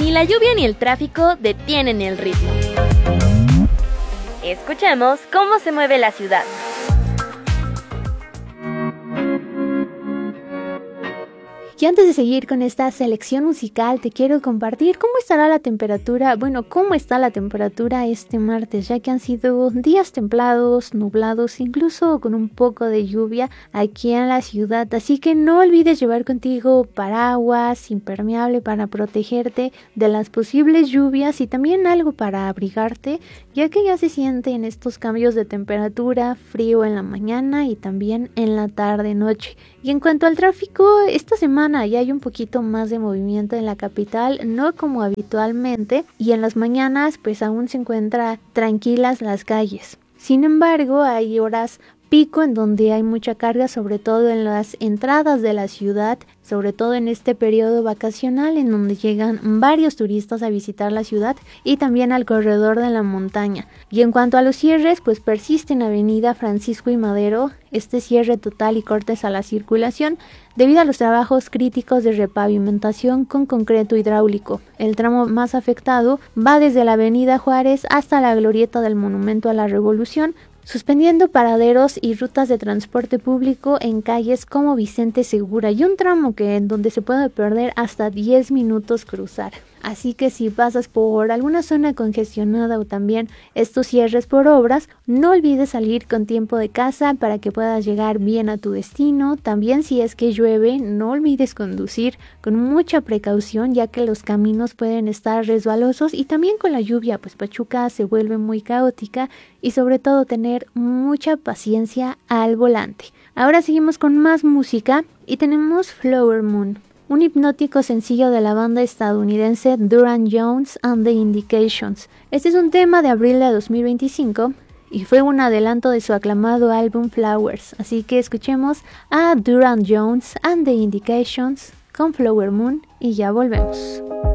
Ni la lluvia ni el tráfico detienen el ritmo. Escuchemos cómo se mueve la ciudad. Y antes de seguir con esta selección musical, te quiero compartir cómo estará la temperatura, cómo está la temperatura este martes, ya que han sido días templados, nublados, incluso con un poco de lluvia aquí en la ciudad. Así que no olvides llevar contigo paraguas, impermeable para protegerte de las posibles lluvias y también algo para abrigarte, ya que ya se siente en estos cambios de temperatura, frío en la mañana y también en la tarde-noche. Y en cuanto al tráfico, esta semana ya hay un poquito más de movimiento en la capital, no como habitualmente, y en las mañanas pues aún se encuentran tranquilas las calles. Sin embargo, hay horas pico en donde hay mucha carga, sobre todo en las entradas de la ciudad, sobre todo en este periodo vacacional en donde llegan varios turistas a visitar la ciudad y también al corredor de la montaña. Y en cuanto a los cierres, pues persiste en Avenida Francisco y Madero este cierre total y cortes a la circulación debido a los trabajos críticos de repavimentación con concreto hidráulico. El tramo más afectado va desde la Avenida Juárez hasta la glorieta del Monumento a la Revolución, suspendiendo paraderos y rutas de transporte público en calles como Vicente Segura y un tramo en donde se puede perder hasta 10 minutos cruzar. Así que si pasas por alguna zona congestionada o también estos cierres por obras, no olvides salir con tiempo de casa para que puedas llegar bien a tu destino. También si es que llueve, no olvides conducir con mucha precaución, ya que los caminos pueden estar resbalosos y también con la lluvia, pues Pachuca se vuelve muy caótica y sobre todo tener mucha paciencia al volante. Ahora seguimos con más música y tenemos Flower Moon, un hipnótico sencillo de la banda estadounidense Durand Jones and the Indications. Este es un tema de abril de 2025 y fue un adelanto de su aclamado álbum Flowers. Así que escuchemos a Durand Jones and the Indications con Flower Moon y ya volvemos.